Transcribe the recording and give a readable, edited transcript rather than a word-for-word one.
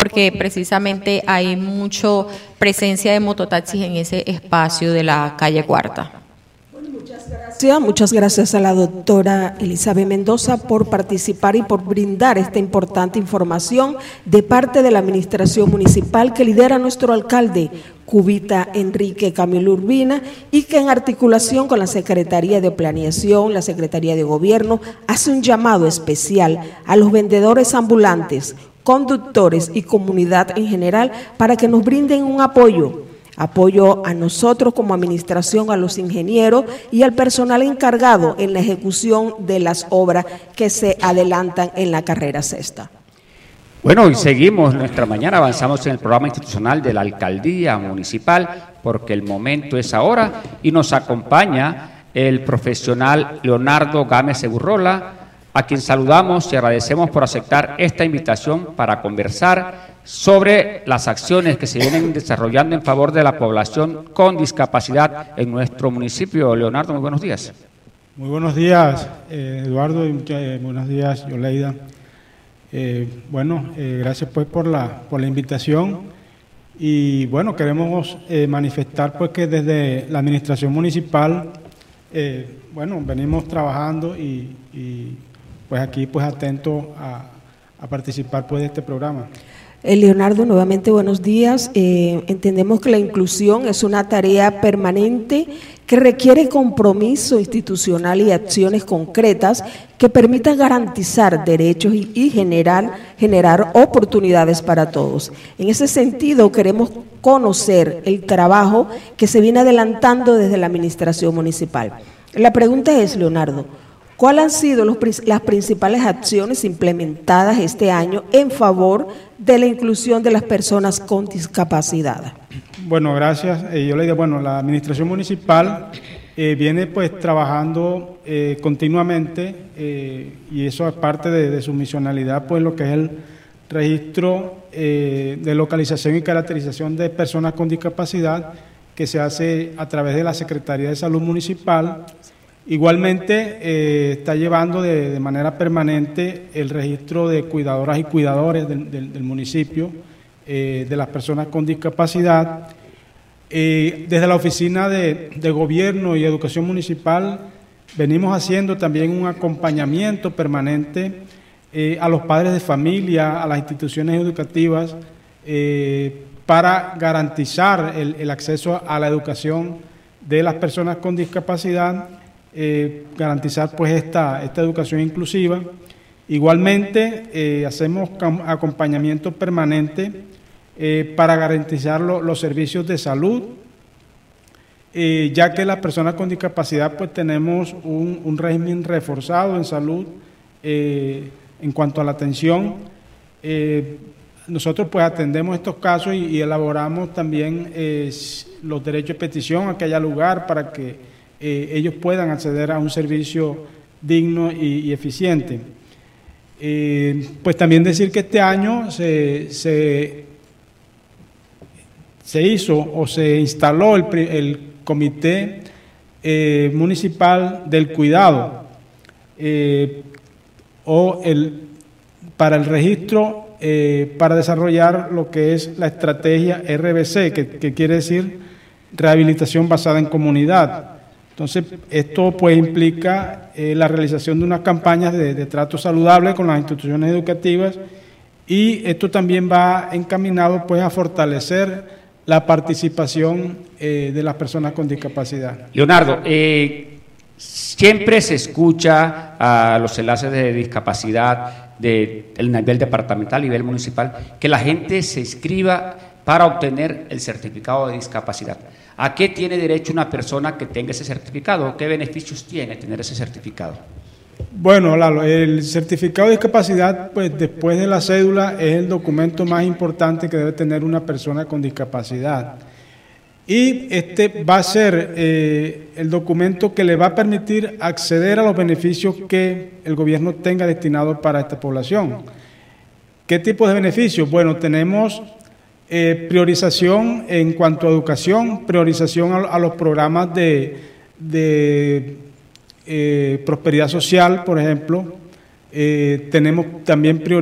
porque precisamente hay mucha presencia de mototaxis en ese espacio de la calle Cuarta. Muchas gracias a la doctora Elizabeth Mendoza por participar y por brindar esta importante información de parte de la administración municipal que lidera nuestro alcalde Cubita Enrique Camilo Urbina y que en articulación con la Secretaría de Planeación, la Secretaría de Gobierno, hace un llamado especial a los vendedores ambulantes, conductores y comunidad en general para que nos brinden un apoyo a nosotros como administración, a los ingenieros y al personal encargado en la ejecución de las obras que se adelantan en la carrera sexta. Bueno, y seguimos nuestra mañana, avanzamos en el programa institucional de la Alcaldía Municipal, porque el momento es ahora, y nos acompaña el profesional Leonardo Gámez Segurrola, a quien saludamos y agradecemos por aceptar esta invitación para conversar sobre las acciones que se vienen desarrollando en favor de la población con discapacidad en nuestro municipio. Leonardo, muy buenos días. Muy buenos días, Eduardo, y buenos días, Yoleida. Gracias pues por la invitación y bueno, queremos manifestar pues que desde la administración municipal, venimos trabajando y pues aquí pues atento a participar pues de este programa. Leonardo, nuevamente buenos días. Entendemos que la inclusión es una tarea permanente que requiere compromiso institucional y acciones concretas que permitan garantizar derechos y generar oportunidades para todos. En ese sentido, queremos conocer el trabajo que se viene adelantando desde la administración municipal. La pregunta es, Leonardo, ¿cuáles han sido las principales acciones implementadas este año en favor de la inclusión de las personas con discapacidad? Bueno, gracias. Yo le digo, la administración municipal viene pues trabajando continuamente y eso es parte de su misionalidad, pues lo que es el registro de localización y caracterización de personas con discapacidad que se hace a través de la Secretaría de Salud Municipal. Igualmente está llevando de manera permanente el registro de cuidadoras y cuidadores del municipio, de las personas con discapacidad. Desde la Oficina de Gobierno y Educación Municipal venimos haciendo también un acompañamiento permanente a los padres de familia, a las instituciones educativas, para garantizar el acceso a la educación de las personas con discapacidad, garantizar pues esta educación inclusiva. Igualmente hacemos acompañamiento permanente para garantizar los servicios de salud, ya que las personas con discapacidad pues tenemos un régimen reforzado en salud en cuanto a la atención. Nosotros pues atendemos estos casos y elaboramos también los derechos de petición a que haya lugar para que ellos puedan acceder a un servicio digno y eficiente. Pues también decir que este año se hizo o se instaló el Comité Municipal del Cuidado para el registro, para desarrollar lo que es la estrategia RBC, que quiere decir Rehabilitación Basada en Comunidad. Entonces, esto pues implica la realización de unas campañas de trato saludable con las instituciones educativas y esto también va encaminado pues a fortalecer la participación de las personas con discapacidad. Leonardo, siempre se escucha a los enlaces de discapacidad del nivel departamental, a nivel municipal, que la gente se inscriba para obtener el certificado de discapacidad. ¿A qué tiene derecho una persona que tenga ese certificado? ¿Qué beneficios tiene tener ese certificado? Bueno, Lalo, el certificado de discapacidad, pues después de la cédula, es el documento más importante que debe tener una persona con discapacidad. Y este va a ser el documento que le va a permitir acceder a los beneficios que el gobierno tenga destinado para esta población. ¿Qué tipo de beneficios? Bueno, tenemos priorización en cuanto a educación, priorización a los programas de prosperidad social, por ejemplo. Tenemos también priorización